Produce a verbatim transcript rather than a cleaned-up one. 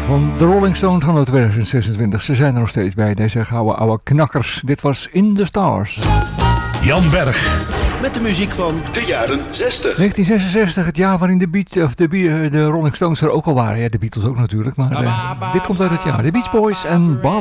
van de Rolling Stones van twintig zesentwintig. Ze zijn er nog steeds bij, deze gouden oude knakkers. Dit was In the Stars. Jan Berg. Met de muziek van de jaren zestig. negentien zesenzestig, het jaar waarin de, Beat, of de, de Rolling Stones er ook al waren. Ja, de Beatles ook natuurlijk, maar uh, dit komt uit het jaar. De Beach Boys en Bob